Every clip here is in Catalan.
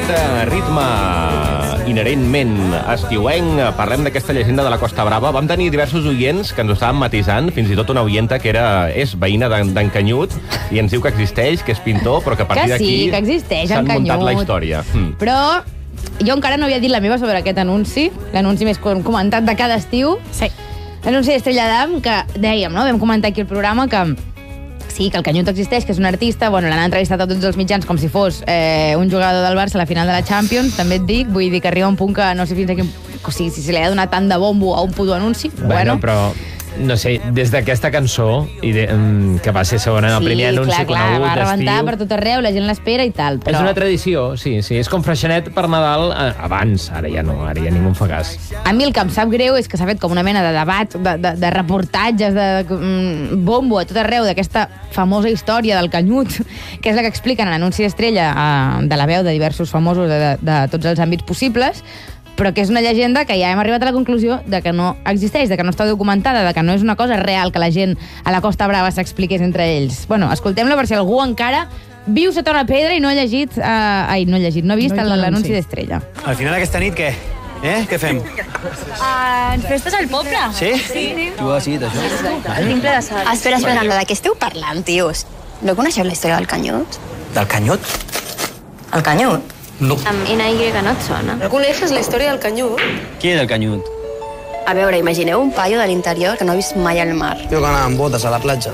aquest ritme inherentment estiuenc, parlem d'aquesta llegenda de la Costa Brava. Vam tenir diversos oients que ens ho estaven matisant, fins i tot una oienta que és veïna d'en Canyut, i ens diu que existeix, que és pintor, però que a partir d'aquí que existeix, s'han en Canyut. muntat la història. Però jo encara no havia dit la meva sobre aquest anunci, l'anunci més comentat de cada estiu. Sí. L'anunci d'Estrella d'Am, que dèiem, no? Vam comentar aquí al programa que sí, que el Canyut existeix, que és un artista, bueno, l'han entrevistat a tots els mitjans com si fos un jugador del Barça a la final de la Champions, també et dic, vull dir que arriba un punt que no sé fins a quin... O sigui, si se li ha donat tant de bombo a un puto anunci, bueno, però... No sé, des d'aquesta cançó, que va ser segona en el primer anunci conegut va rebentar d'estiu... per tot arreu, la gent l'espera i tal, però... És una tradició, sí. És com freixenet per Nadal abans, ara ja no, ara ja ningú en fa cas. A mi el que em sap greu és que s'ha fet com una mena de debat, de reportatges, de bombo a tot arreu d'aquesta famosa història del Canyut, que és la que expliquen a l'anunci d'Estrella de la veu de diversos famosos de tots els àmbits possibles, però que és una llegenda que ja hem arribat a la conclusió de que no existeix, de que no està documentada, de que no és una cosa real que la gent a la Costa Brava s'expliqués entre ells. Bueno, escoltem-la per si algú encara viu sota una pedra i no ha llegit... no ha vist l'anunci d'Estrella. Al final aquesta nit què? Què fem? Festes al poble. Sí? Sí. Tu ho has decidit, això? El timple de sal. Espera, de què esteu parlant, tios? No coneixeu la història del Canyut? Del Canyut? El Canyut? No. Amb NY no et sona. No coneixes la història del Canyut? Qui és el Canyut? A veure, imagineu un paio de l'interior que no ha vist mai el mar. Tio que anava amb botes a la platja.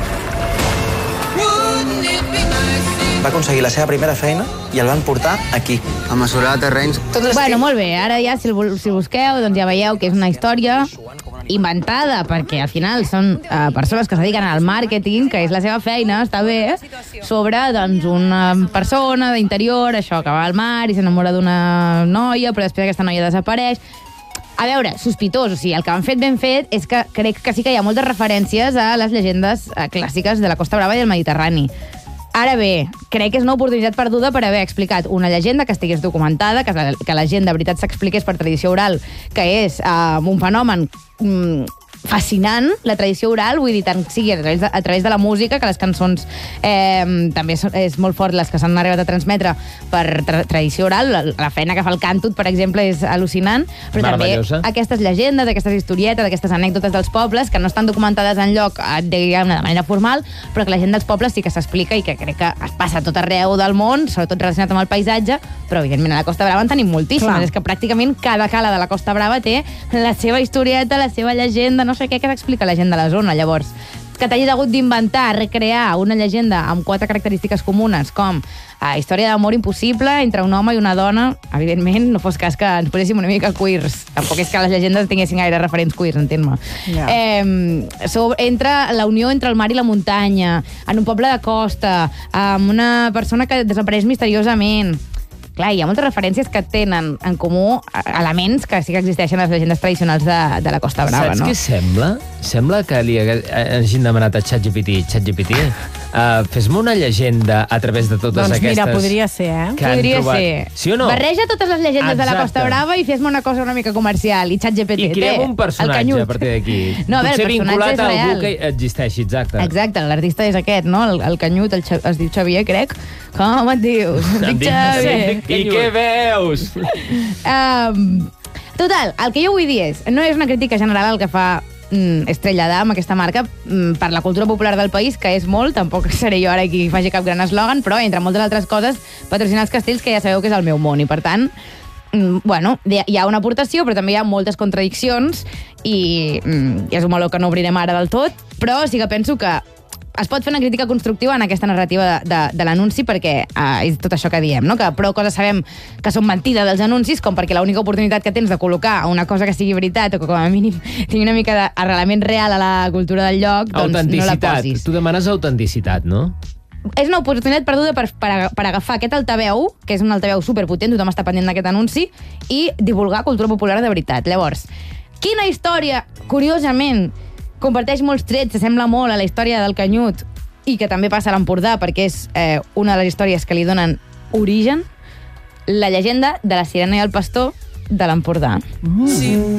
Va aconseguir la seva primera feina i el van portar aquí. A mesurar terrenys. Bueno, molt bé, ara ja si busqueu doncs ja veieu que és una història inventada, perquè al final són persones que es dediquen al màrqueting, que és la seva feina, està bé, sobre doncs, una persona d'interior, això, que va al mar i s'enamora d'una noia, però després aquesta noia desapareix. A veure, sospitós, o sigui, el que han fet ben fet és que crec que sí que hi ha moltes referències a les llegendes clàssiques de la Costa Brava i del Mediterrani. Ara bé, crec que és una oportunitat perduda per haver explicat una llegenda que estigués documentada, que la gent de veritat s'expliqués per tradició oral, que és un fenomen fascinant, la tradició oral, vull dir, tant sigui a través de la música, que les cançons també és molt fort les que s'han arribat a transmetre per tradició oral, la feina que fa el Càntut, per exemple, és al·lucinant, però també aquestes llegendes, aquestes historietes, aquestes anècdotes dels pobles, que no estan documentades enlloc, diguem-ne, de manera formal, però que la gent dels pobles sí que s'explica i que crec que es passa a tot arreu del món, sobretot relacionat amb el paisatge, però evidentment a la Costa Brava en tenim moltíssimes. És que pràcticament cada cala de la Costa Brava té la seva historieta, la seva llegenda, no sé què que s'explica la gent de la zona. Llavors, que t'hagis hagut d'inventar, recrear una llegenda amb 4 característiques comunes, com història d'amor impossible entre un home i una dona, evidentment, no fos cas que ens poséssim una mica queers. Tampoc és que les llegendes tinguessin gaire referents queers, entén-me. Entre la unió entre el mar i la muntanya, en un poble de costa, amb una persona que desapareix misteriosament. Clar, hi ha moltes referències que tenen en comú elements que sí que existeixen a les llegendes tradicionals de la Costa Brava, no? Saps què sembla? Sembla que li hagin demanat a ChatGPT, fes-me una llegenda a través de totes aquestes... Doncs mira, podria ser, Podria ser. Sí o no? Barreja totes les llegendes de la Costa Brava i fes-me una cosa una mica comercial. I ChatGPT I creem un personatge a partir d'aquí. No, a veure, potser vinculat a algú que real. existeixi, exacte. Exacte, l'artista és aquest, no? El Canyut, es diu Xavier, crec. Com et dius? Em dic Xavier. I què veus? Total, el que jo vull dir és, no és una crítica general al que fa Estrella d'Am, aquesta marca, per la cultura popular del país, que és molt, tampoc seré jo ara qui faci cap gran eslògan, però entre moltes altres coses, patrocinar els castells, que ja sabeu que és el meu món, i per tant, bueno, hi ha una aportació, però també hi ha moltes contradiccions, i és un meló que no obrirem ara del tot, però sí que penso que es pot fer una crítica constructiva en aquesta narrativa de l'anunci, perquè és tot això que diem, no? Que prou coses sabem que són mentida dels anuncis, com perquè l'única oportunitat que tens de col·locar una cosa que sigui veritat o que com a mínim tingui una mica d'arrelament real a la cultura del lloc, doncs no la posis. Tu demanes autenticitat, no? És una oportunitat perduda per agafar aquest altaveu, que és un altaveu superpotent, tothom està pendent d'aquest anunci, i divulgar cultura popular de veritat. Llavors, quina història, curiosament, comparteix molts trets, s'assembla molt a la història del Canyut i que també passa a l'Empordà perquè és una de les històries que li donen origen, la llegenda de la sirena i el pastor de l'Empordà.